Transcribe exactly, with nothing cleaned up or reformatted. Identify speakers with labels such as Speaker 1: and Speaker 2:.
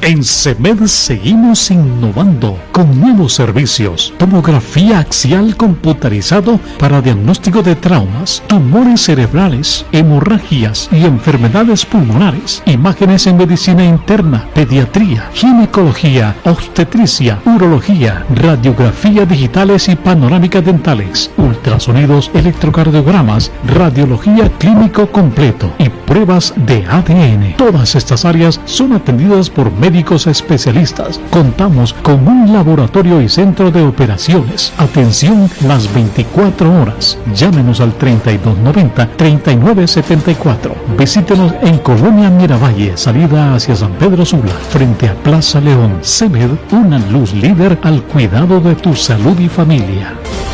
Speaker 1: En CEMED seguimos innovando con nuevos servicios. Tomografía axial computarizado para diagnóstico de traumas, tumores cerebrales, hemorragias y enfermedades pulmonares. Imágenes en medicina interna, pediatría, ginecología, obstetricia, urología, radiografía digitales y panorámicas dentales, ultrasonidos, electrocardiogramas, radiología clínico completo y pruebas de A D N. Todas estas áreas son atendidas por médicos especialistas. Contamos con un laboratorio y centro de operaciones. Atención las veinticuatro horas. Llámenos al treinta y dos noventa, treinta y nueve setenta y cuatro. Visítenos en Colonia Miravalle, salida hacia San Pedro Sula, frente a Plaza León. CEMED, una luz líder al cuidado de tu salud y familia.